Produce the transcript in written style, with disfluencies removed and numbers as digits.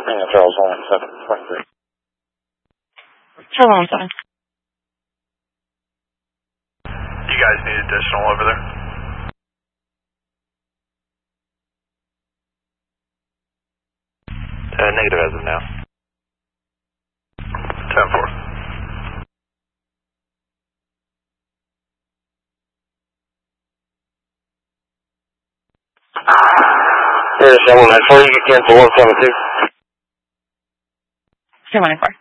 Charles 11723. Charles 117. You guys need additional over there? Negative as of now. 10-4. Here's 194, you can cancel 172. 194.